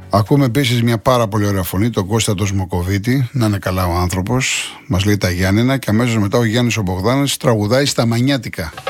Ακούμε επίσης μια πάρα πολύ ωραία φωνή, τον Κώστα τον Σμοκοβίτη, να είναι καλά ο άνθρωπος, μας λέει τα Γιάννενα, και αμέσως μετά ο Γιάννης ο Μπογδάνης τραγουδάει στα Μανιάτικα.